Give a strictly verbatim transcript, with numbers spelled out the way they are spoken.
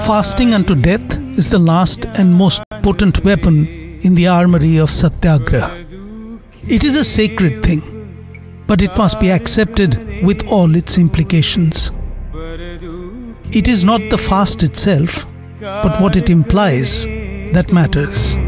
Fasting unto death is the last and most potent weapon in the armory of Satyagraha. It is a sacred thing, but it must be accepted with all its implications. It is not the fast itself, but what it implies that matters.